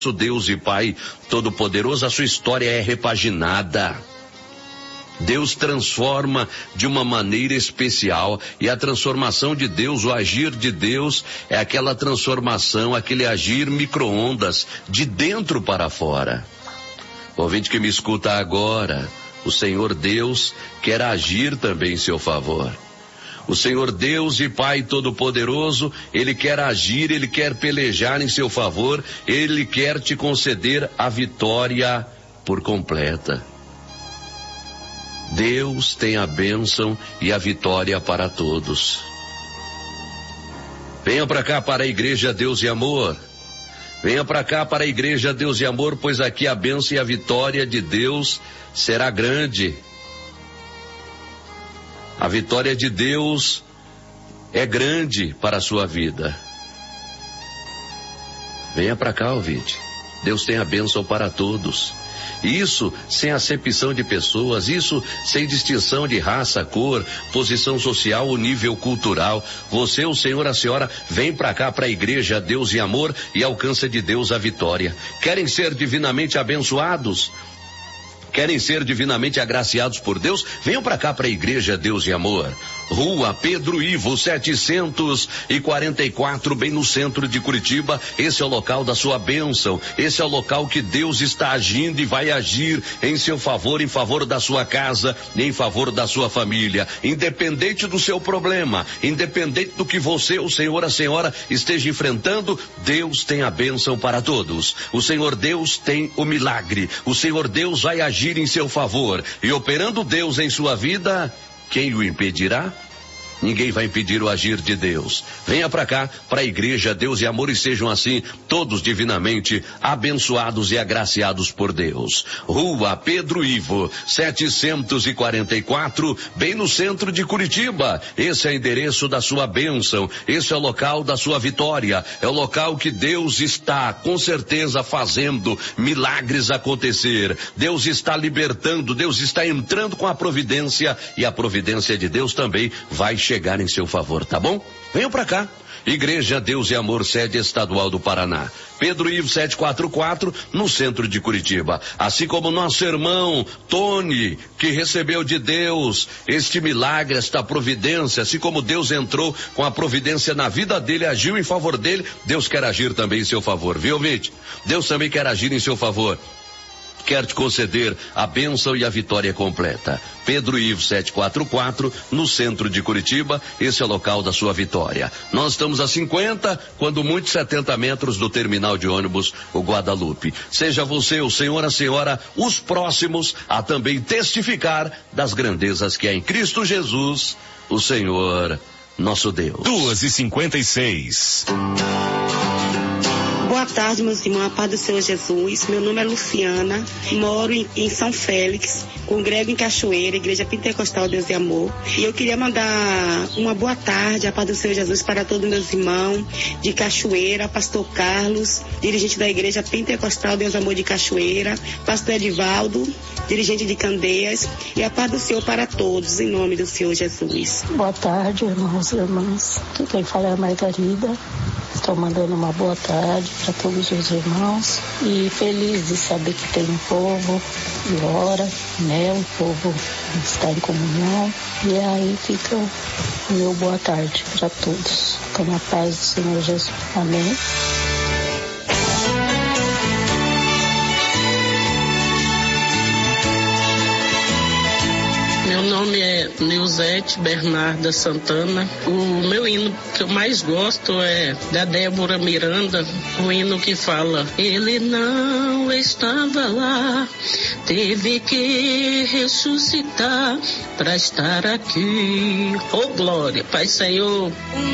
Deus e Pai Todo-Poderoso, a sua história é repaginada. Deus transforma de uma maneira especial, e a transformação de Deus, o agir de Deus, é aquela transformação, aquele agir micro-ondas, de dentro para fora. O ouvinte que me escuta agora, o Senhor Deus quer agir também em seu favor. O Senhor Deus e Pai Todo-Poderoso, Ele quer agir, Ele quer pelejar em seu favor, Ele quer te conceder a vitória por completa. Deus tem a bênção e a vitória para todos. Venha para cá para a Igreja Deus e Amor. Venha para cá para a Igreja Deus e Amor, pois aqui a bênção e a vitória de Deus será grande. A vitória de Deus é grande para a sua vida. Venha para cá, ouvinte. Deus tem a bênção para todos. Isso sem acepção de pessoas, isso sem distinção de raça, cor, posição social ou nível cultural. Você, o senhor, a senhora, vem para cá para a Igreja Deus e Amor e alcança de Deus a vitória. Querem ser divinamente abençoados? Querem ser divinamente agraciados por Deus? Venham para cá para a Igreja Deus e Amor. Rua Pedro Ivo 744, bem no centro de Curitiba. Esse é o local da sua bênção. Esse é o local que Deus está agindo e vai agir em seu favor, em favor da sua casa, em favor da sua família. Independente do seu problema, independente do que você, o senhor, a senhora esteja enfrentando, Deus tem a bênção para todos. O Senhor Deus tem o milagre. O Senhor Deus vai agir em seu favor, e operando Deus em sua vida, quem o impedirá? Ninguém vai impedir o agir de Deus. Venha para cá, para a Igreja Deus e Amor, e sejam assim todos divinamente abençoados e agraciados por Deus. Rua Pedro Ivo 744, bem no centro de Curitiba. Esse é o endereço da sua bênção. Esse é o local da sua vitória. É o local que Deus está, com certeza, fazendo milagres acontecer. Deus está libertando, Deus está entrando com a providência, e a providência de Deus também vai chegar em seu favor, tá bom? Venham para cá. Igreja Deus e Amor, sede estadual do Paraná. Pedro Ivo 744, no centro de Curitiba. Assim como nosso irmão Tony, que recebeu de Deus este milagre, esta providência, assim como Deus entrou com a providência na vida dele, agiu em favor dele, Deus quer agir também em seu favor, viu, ouvinte? Deus também quer agir em seu favor. Quer te conceder a bênção e a vitória completa. Pedro Ivo 744, no centro de Curitiba, esse é o local da sua vitória. Nós estamos a 50, quando muito 70 metros do terminal de ônibus, o Guadalupe. Seja você, o senhor, a senhora, os próximos a também testificar das grandezas que há em Cristo Jesus, o Senhor, nosso Deus. 2h56. Boa tarde, meus irmãos, a paz do Senhor Jesus. Meu nome é Luciana, moro em São Félix, congrego em Cachoeira, Igreja Pentecostal Deus e Amor. E eu queria mandar uma boa tarde, a paz do Senhor Jesus, para todos meus irmãos de Cachoeira, pastor Carlos, dirigente da Igreja Pentecostal Deus e Amor de Cachoeira, pastor Edivaldo, dirigente de Candeias, e a paz do Senhor para todos, em nome do Senhor Jesus. Boa tarde, irmãos e irmãs. Aqui quem fala é a Margarida. Estou mandando uma boa tarde para todos os irmãos e feliz de saber que tem um povo que ora, né? Um povo que está em comunhão. E aí fica o meu boa tarde para todos. Com a paz do Senhor Jesus. Amém. Meu nome é Nilzete Bernarda Santana. O meu hino que eu mais gosto é da Débora Miranda, o hino que fala: ele não estava lá, teve que ressuscitar para estar aqui. Oh glória, Pai Senhor.